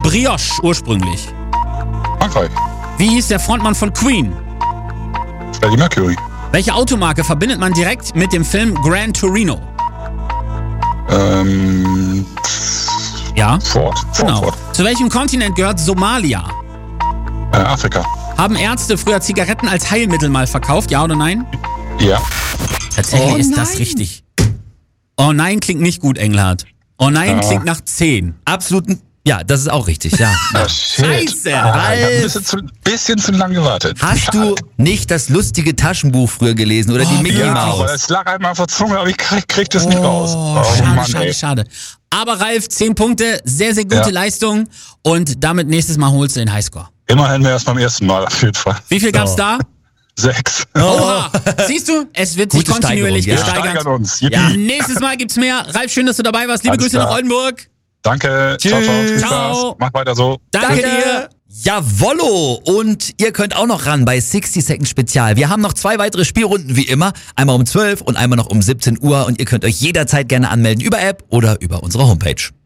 Brioche ursprünglich? Frankreich. Wie hieß der Frontmann von Queen? Freddie Mercury. Welche Automarke verbindet man direkt mit dem Film Gran Torino? Ja? Ford. Genau. Zu welchem Kontinent gehört Somalia? Afrika. Haben Ärzte früher Zigaretten als Heilmittel mal verkauft, ja oder nein? Ja. Tatsächlich ist nein. das richtig. Oh nein klingt nicht gut, Engelhardt. Oh nein klingt nach 10. Absolut. Ja, das ist auch richtig, ja. Scheiße, Ich habe ein bisschen zu lang gewartet. Hast du nicht das lustige Taschenbuch früher gelesen oder die Mickey Ja, aber Maus? es lag einmal auf der Zunge, aber ich krieg das nicht raus. Schade. Aber Ralf, 10 Punkte, sehr, sehr gute Leistung. Und damit nächstes Mal holst du den Highscore. Immerhin mehr als beim ersten Mal, auf jeden Fall. Wie viel gab's da? 6. Oha. Siehst du, es wird sich Gute kontinuierlich Steigerung, ja. gesteigert. Steigern uns. Yippie. Ja, nächstes Mal gibt's mehr. Ralf, schön, dass du dabei warst. Liebe Alles Grüße nach klar. Oldenburg. Danke. Ciao, ciao. Viel Ciao. Spaß. Mach weiter so. Danke dir. Jawollo! Und ihr könnt auch noch ran bei 60 Second Spezial. Wir haben noch 2 weitere Spielrunden wie immer. Einmal um 12 und einmal noch um 17 Uhr. Und ihr könnt euch jederzeit gerne anmelden über App oder über unsere Homepage.